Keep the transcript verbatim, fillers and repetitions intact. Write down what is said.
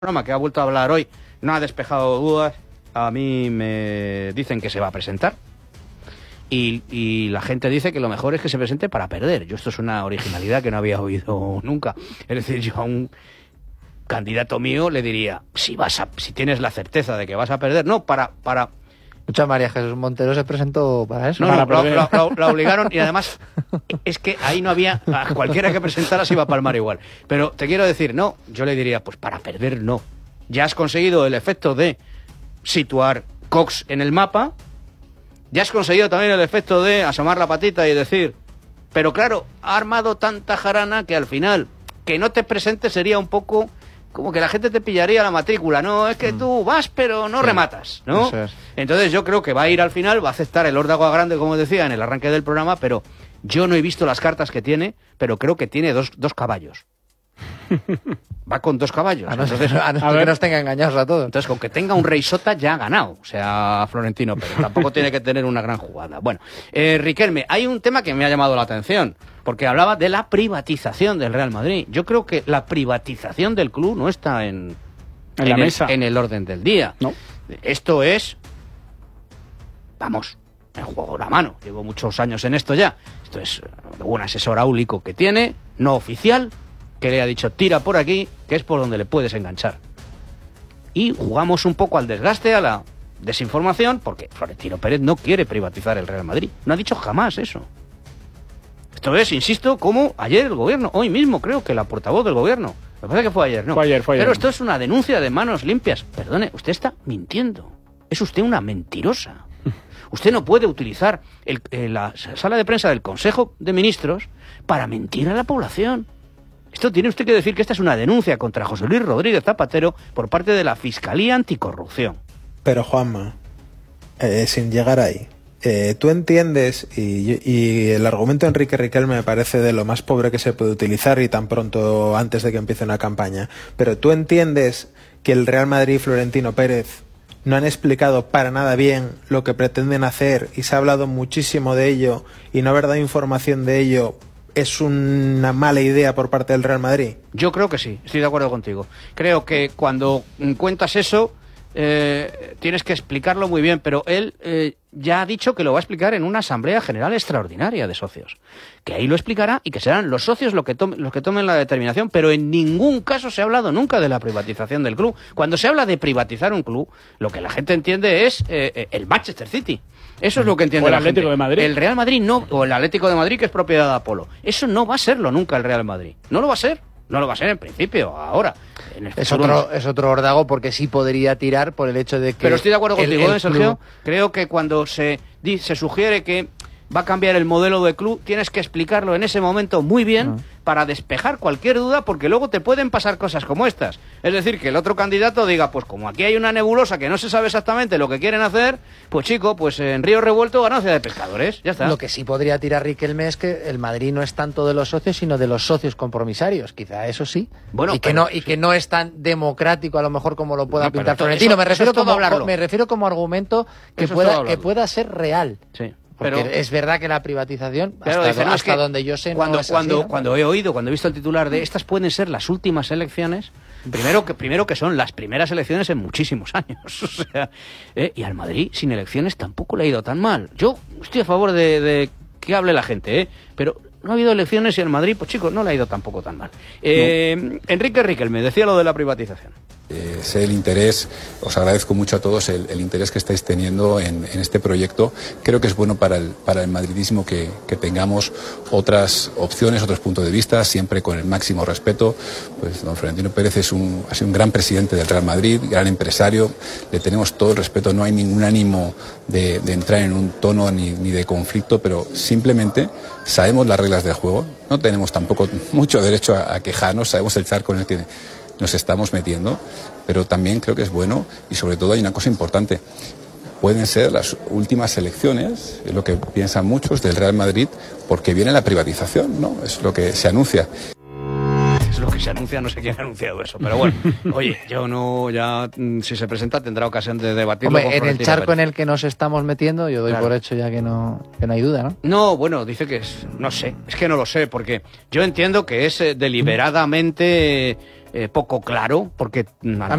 programa que ha vuelto a hablar hoy no ha despejado dudas. A mí me dicen que se va a presentar y, y la gente dice que lo mejor es que se presente para perder. Yo esto es una originalidad que no había oído nunca. Es decir, yo a un candidato mío le diría, si vas a, si tienes la certeza de que vas a perder, no, para... para Mucha María Jesús Montero se presentó para eso. No, no, para la, la, la obligaron y además es que ahí no había, a cualquiera que presentara se iba a palmar igual. Pero te quiero decir, no, yo le diría, pues para perder no. Ya has conseguido el efecto de situar Cox en el mapa, ya has conseguido también el efecto de asomar la patita y decir, pero claro, ha armado tanta jarana que al final que no te presentes sería un poco... como que la gente te pillaría la matrícula, no, es que tú vas pero no sí, rematas, ¿no? Eso es. Entonces yo creo que va a ir al final, va a aceptar el órdago grande, como decía, en el arranque del programa, pero yo no he visto las cartas que tiene, pero creo que tiene dos, dos caballos. Va con dos caballos. A no ser que nos tenga engañados a todos. Entonces, con que tenga un rey sota ya ha ganado, o sea, Florentino Pérez. Tampoco tiene que tener una gran jugada. Bueno, eh, Riquelme, hay un tema que me ha llamado la atención, porque hablaba de la privatización del Real Madrid. Yo creo que la privatización del club no está en, en, la en, mesa. El, en el orden del día. No. Esto es, vamos, en juego la mano. Llevo muchos años en esto ya. Esto es un asesor áulico que tiene, no oficial, que le ha dicho, tira por aquí, que es por donde le puedes enganchar. Y jugamos un poco al desgaste, a la desinformación, porque Florentino Pérez no quiere privatizar el Real Madrid. No ha dicho jamás eso. Esto es, insisto, como ayer el gobierno, hoy mismo creo que la portavoz del gobierno, me parece que fue ayer, ¿no? Fue ayer, fue ayer. Pero esto es una denuncia de manos limpias. Perdone, usted está mintiendo. Es usted una mentirosa. Usted no puede utilizar el, eh, la sala de prensa del Consejo de Ministros para mentir a la población. Esto tiene usted que decir que esta es una denuncia contra José Luis Rodríguez Zapatero por parte de la Fiscalía Anticorrupción. Pero Juanma, eh, sin llegar ahí, eh, tú entiendes, y, y el argumento de Enrique Riquelme me parece de lo más pobre que se puede utilizar y tan pronto antes de que empiece una campaña, pero tú entiendes que el Real Madrid y Florentino Pérez no han explicado para nada bien lo que pretenden hacer y se ha hablado muchísimo de ello y no haber dado información de ello ¿es una mala idea por parte del Real Madrid? Yo creo que sí, estoy de acuerdo contigo. Creo que cuando cuentas eso, eh, tienes que explicarlo muy bien, pero él eh, ya ha dicho que lo va a explicar en una asamblea general extraordinaria de socios. Que ahí lo explicará y que serán los socios los que, tomen, los que tomen la determinación, pero en ningún caso se ha hablado nunca de la privatización del club. Cuando se habla de privatizar un club, lo que la gente entiende es eh, el Manchester City. Eso es lo que entiende la gente. El Atlético de Madrid. El Real Madrid no, o el Atlético de Madrid, que es propiedad de Apolo. Eso no va a serlo nunca el Real Madrid. No lo va a ser. No lo va a ser en principio, ahora. En el es, otro, es otro órdago porque sí podría tirar por el hecho de que... Pero estoy de acuerdo el, contigo, el ¿eh, Sergio? club... Creo que cuando se, se sugiere que va a cambiar el modelo de club, tienes que explicarlo en ese momento muy bien uh-huh. para despejar cualquier duda, porque luego te pueden pasar cosas como estas. Es decir, que el otro candidato diga, pues como aquí hay una nebulosa que no se sabe exactamente lo que quieren hacer, pues chico, pues en Río Revuelto ganancia de pescadores, ya está. Lo que sí podría tirar Riquelme es que el Madrid no es tanto de los socios, sino de los socios compromisarios, quizá eso sí. Bueno, y que no y que no es tan democrático a lo mejor como lo pueda no, pintar Florentino. Me refiero como me refiero como argumento que eso pueda que pueda ser real. Sí. Porque pero, es verdad que la privatización, pero hasta, dice, no, hasta es donde yo sé, cuando, no es cuando, así, ¿no? Cuando he oído, cuando he visto el titular de estas pueden ser las últimas elecciones, primero que, primero que son las primeras elecciones en muchísimos años. O sea, ¿eh? Y al Madrid sin elecciones tampoco le ha ido tan mal. Yo estoy a favor de, de que hable la gente, ¿eh? Pero no ha habido elecciones y al Madrid, pues chicos, no le ha ido tampoco tan mal. Eh, no. Enrique Riquelme decía lo de la privatización. Eh, sé el interés, os agradezco mucho a todos el, el interés que estáis teniendo en, en este proyecto. Creo que es bueno para el, para el madridismo que, que tengamos otras opciones, otros puntos de vista, siempre con el máximo respeto. Pues don Florentino Pérez es un, ha sido un gran presidente del Real Madrid, gran empresario, le tenemos todo el respeto, no hay ningún ánimo de, de entrar en un tono ni, ni de conflicto, pero simplemente sabemos las reglas del juego, no tenemos tampoco mucho derecho a, a quejarnos, sabemos el charco en el que nos estamos metiendo, pero también creo que es bueno y sobre todo hay una cosa importante. Pueden ser las últimas elecciones, es lo que piensan muchos del Real Madrid, porque viene la privatización, ¿no? Es lo que se anuncia. Es lo que se anuncia, no sé quién ha anunciado eso, pero bueno, oye, yo no, ya si se presenta tendrá ocasión de debatirlo. Hombre, en el charco Pérez. En el que nos estamos metiendo, yo doy claro. por hecho ya que no, que no hay duda, ¿no? No, bueno, dice que es, no sé, es que no lo sé, porque yo entiendo que es eh, deliberadamente eh, poco claro, porque...